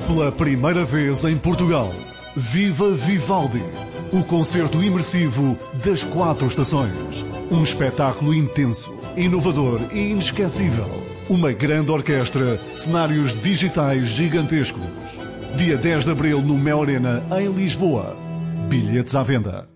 Pela primeira vez em Portugal, Viva Vivaldi, o concerto imersivo das 4 estações. Um espetáculo intenso, inovador e inesquecível. Uma grande orquestra, cenários digitais gigantescos. Dia 10 de abril no Mel Arena, em Lisboa. Bilhetes à venda.